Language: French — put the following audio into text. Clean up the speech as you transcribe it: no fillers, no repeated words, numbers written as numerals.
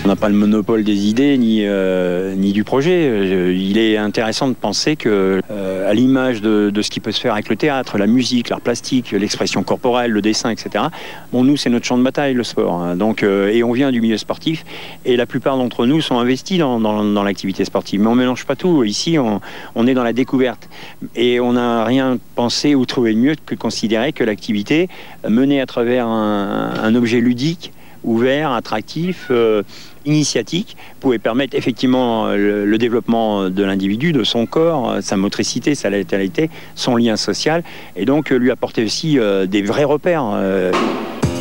On n'a pas le monopole des idées ni du projet. Il est intéressant de penser que, à l'image de ce qui peut se faire avec le théâtre, la musique, l'art plastique, l'expression corporelle, le dessin, etc. Bon, nous, c'est notre champ de bataille, le sport. Donc, et on vient du milieu sportif, et la plupart d'entre nous sont investis dans l'activité sportive. Mais on mélange pas tout. Ici, on est dans la découverte, et on n'a rien pensé ou trouvé de mieux que de considérer que l'activité menée à travers un objet ludique, ouvert, attractif, initiatique, pouvait permettre effectivement le développement de l'individu, de son corps, sa motricité, sa latéralité, son lien social, et donc lui apporter aussi des vrais repères.